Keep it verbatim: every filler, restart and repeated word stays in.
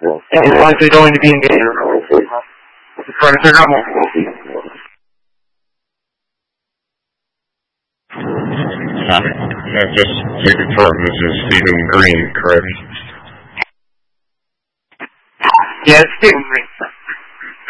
and likely going to be engaged. Trying to figure out more. Uh, just to confirm, this is Stephen Green, correct? Yeah, it's Stephen Green.